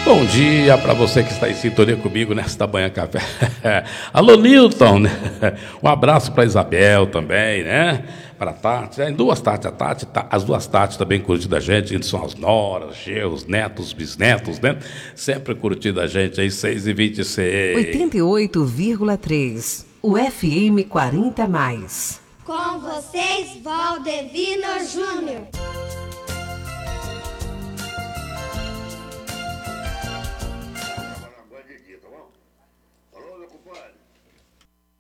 Bom dia para você que está em sintonia comigo nesta manhã café. Alô, Nilton, né? Um abraço para Isabel também, né? Para a Tati, duas Tati, as duas Tati também curtindo a gente, são as noras, genros, netos, bisnetos, né? Sempre curtindo a gente aí, 6h26. 88,3, o FM 40+. Com vocês, Valdevino Júnior.